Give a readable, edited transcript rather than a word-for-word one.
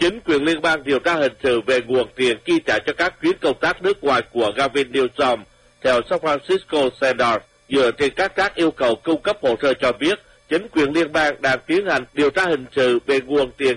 Chính quyền liên bang điều tra hình sự về nguồn tiền chi trả cho các chuyến công tác nước ngoài của Gavin Newsom, theo San Francisco Standard, dựa trên các yêu cầu cung cấp hồ sơ cho biết, chính quyền liên bang đang tiến hành điều tra hình sự về nguồn tiền